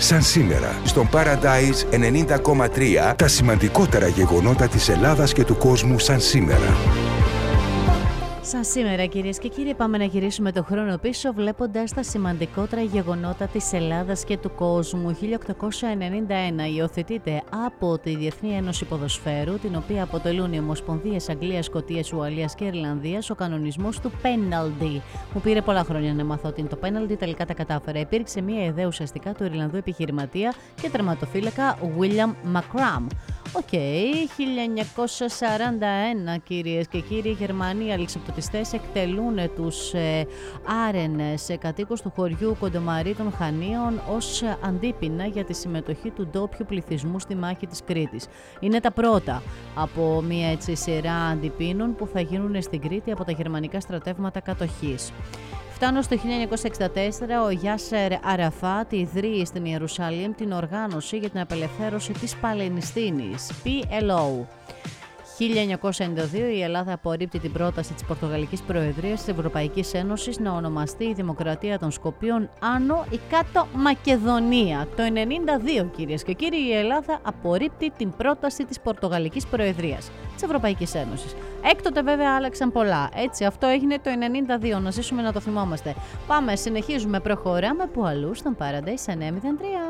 Σαν σήμερα, στον Paradise 90,3, τα σημαντικότερα γεγονότα της Ελλάδας και του κόσμου σαν σήμερα. Σαν σήμερα, κυρίες και κύριοι, πάμε να γυρίσουμε το χρόνο πίσω βλέποντας τα σημαντικότερα γεγονότα της Ελλάδας και του κόσμου. 1891 υιοθετείται από τη Διεθνή Ένωση Ποδοσφαίρου, την οποία αποτελούν οι Ομοσπονδίες Αγγλίας, Σκωτίας, Ουαλίας και Ιρλανδίας, ο κανονισμός του πέναλτι. Μου πήρε πολλά χρόνια να μάθω ότι είναι το πέναλτι, τελικά τα κατάφερα. Υπήρξε μια ιδέα ουσιαστικά του Ιρλανδού επιχειρηματία και τερματοφύλακα William McCrum. 1941, κυρίες και κύριοι, οι Γερμανοί αλεξιπτωτιστές εκτελούν τους Άρενες, κατοίκους του χωριού Κοντομαρί των Χανίων, ως αντίπεινα για τη συμμετοχή του ντόπιου πληθυσμού στη μάχη της Κρήτης. Είναι τα πρώτα από μια σειρά αντιπίνων που θα γίνουν στην Κρήτη από τα γερμανικά στρατεύματα κατοχής. Φτάνω στο 1964, ο Γιάσερ Αραφάτ ιδρύει στην Ιερουσαλήμ την οργάνωση για την απελευθέρωση της Παλαιστίνης, PLO. 1992 η Ελλάδα απορρίπτει την πρόταση της Πορτογαλικής Προεδρίας της Ευρωπαϊκής Ένωσης να ονομαστεί η Δημοκρατία των Σκοπίων Άνω ή Κάτω Μακεδονία. Το 1992, κυρίες και κύριοι, η Ελλάδα απορρίπτει την πρόταση της Πορτογαλικής Προεδρίας της Ευρωπαϊκής Ένωσης. Έκτοτε βέβαια άλλαξαν πολλά. Έτσι, αυτό έγινε το 1992. Να ζήσουμε να το θυμόμαστε. Πάμε, συνεχίζουμε, προχωράμε που αλλού στον Paradise 903.